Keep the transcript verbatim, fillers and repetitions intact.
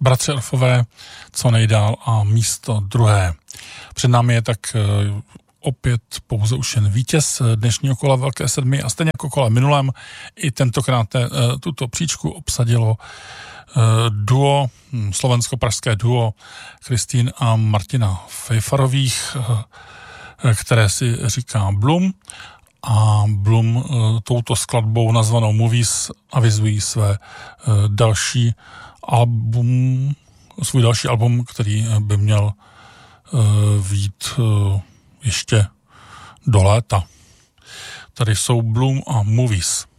Bratři Orfové, Co nejdál a místo druhé. Před námi je tak opět pouze už jen vítěz dnešního kola Velké sedmi a stejně jako kole minulém i tentokrát tuto příčku obsadilo duo, slovensko-pražské duo Kristýn a Martina Fejfarových, které si říká Blum, a Blum touto skladbou nazvanou Movies avizují své další album, svůj další album, který by měl vyjít ještě do léta. Tady jsou Blum a Movies.